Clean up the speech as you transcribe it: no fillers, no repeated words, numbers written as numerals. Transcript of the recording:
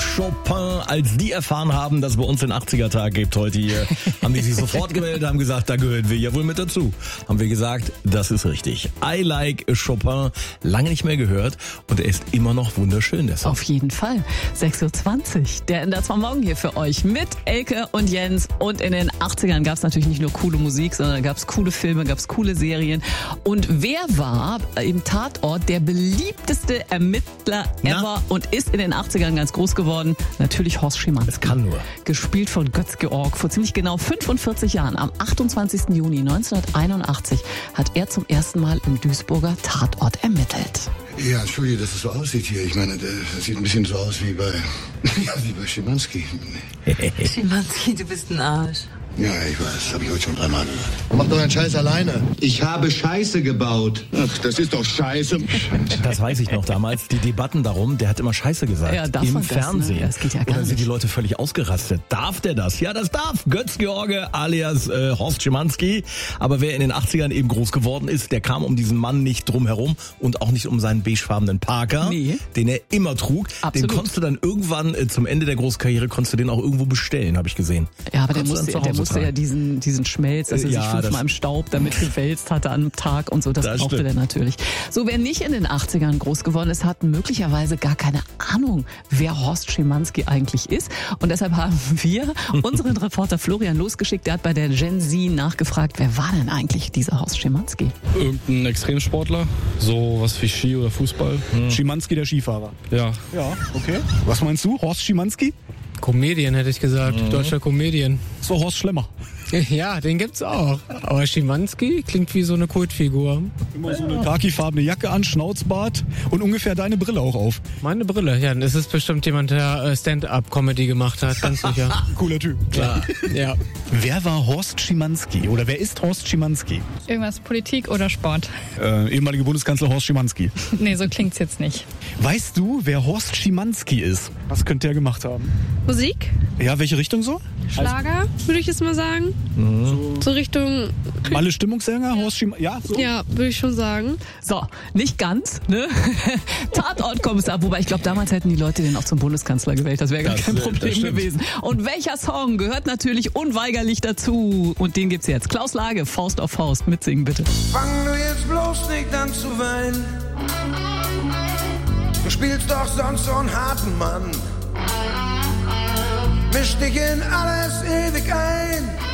Chopin, als die erfahren haben, dass es bei uns den 80er-Tag gibt heute hier, haben die sich sofort gemeldet, haben gesagt, da gehören wir ja wohl mit dazu. Haben wir gesagt, das ist richtig. I Like Chopin, lange nicht mehr gehört und er ist immer noch wunderschön, der Song. Auf jeden Fall. 6.20 Uhr. Der Ender war morgen hier für euch mit Elke und Jens. Und in den 80ern gab es natürlich nicht nur coole Musik, sondern gab es coole Filme, gab es coole Serien. Und wer war im Tatort der beliebteste Ermittler ever und ist in den 80ern ganz groß geworden? Natürlich Horst Schimanski. Es kann nur. Gespielt von Götz-Georg. Vor ziemlich genau 45 Jahren, am 28. Juni 1981, hat er zum ersten Mal im Duisburger Tatort ermittelt. Ja, Entschuldige, dass es so aussieht hier. Ich meine, das sieht ein bisschen so aus wie bei Schimanski. Schimanski, du bist ein Arsch. Ja, ich weiß, das habe ich heute schon dreimal gehört. Mach doch einen Scheiß alleine. Ich habe Scheiße gebaut. Ach, das ist doch Scheiße. Das weiß ich noch damals, die Debatten darum, der hat immer Scheiße gesagt. Ja, darf im man das, Fernsehen. ne? Das geht ja gar und dann sind die nicht. Leute völlig ausgerastet. Darf der das? Ja, das darf. Götz-George alias Horst Schimanski. Aber wer in den 80ern eben groß geworden ist, der kam um diesen Mann nicht drum herum und auch nicht um seinen beigefarbenen Parker, den er immer trug. Absolut. Den konntest du dann irgendwann zum Ende der Großkarriere konntest du den auch irgendwo bestellen, habe ich gesehen. Ja, aber der Konntest du dann zu Hause musste ja tragen. diesen Schmelz, dass er sich Ja, 5-mal im Staub damit gewälzt hatte am Tag und so, das brauchte stimmt. der natürlich. So, wer nicht in den 80ern groß geworden ist, hat möglicherweise gar keine Ahnung, wer Horst Schimanski eigentlich ist. Und deshalb haben wir unseren Reporter Florian losgeschickt, der hat bei der Gen Z nachgefragt, wer war denn eigentlich dieser Horst Schimanski? Irgendein Extremsportler, so was wie Ski oder Fußball. Schimanski, der Skifahrer. Ja. Ja, okay. Was meinst du, Horst Schimanski? Comedian hätte ich gesagt, deutscher Comedian. So Horst Schlemmer. Ja, den gibt's auch. Aber Schimanski klingt wie so eine Kultfigur. Immer so eine khakifarbene Jacke an, Schnauzbart und ungefähr deine Brille auch auf. Meine Brille, ja, das ist bestimmt jemand, der Stand-up-Comedy gemacht hat, ganz sicher. Cooler Typ. Klar. Ja. Wer war Horst Schimanski oder wer ist Horst Schimanski? Irgendwas Politik oder Sport? Ehemaliger Bundeskanzler Horst Schimanski. Nee, so klingt's jetzt nicht. Weißt du, wer Horst Schimanski ist? Was könnte er gemacht haben? Musik? Ja, welche Richtung so? Schlager, würde ich jetzt mal sagen. So Richtung, Alle Stimmungssänger, Horst Schimanski? Ja, so? ja, würde ich schon sagen. So, nicht ganz, ne? Tatortkommissar, wobei ich glaube, damals hätten die Leute den auch zum Bundeskanzler gewählt. Das wäre gar kein Problem gewesen. Und welcher Song gehört natürlich unweigerlich dazu? Und den gibt's jetzt. Klaus Lage, Faust auf Faust. Mitsingen bitte. Fang du jetzt bloß nicht an zu weinen. Du spielst doch sonst so einen harten Mann. Misch dich in alles ewig ein.